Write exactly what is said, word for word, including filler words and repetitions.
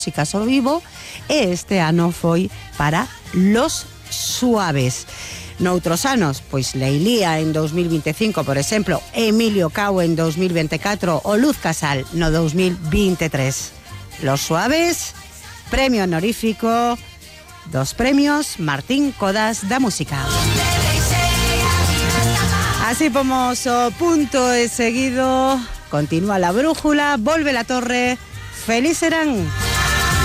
músicas ao vivo e este ano foi para Los Suaves. Noutros anos, pois Leilía en dos mil vinte e cinco, por exemplo, Emilio Cao en dos mil vinte e catro o Luz Casal no dos mil vinte e tres. Los Suaves, premio honorífico dos premios Martín Codas da Música. Así pomos o punto e seguido, continúa la brújula, volve la torre, feliz serán.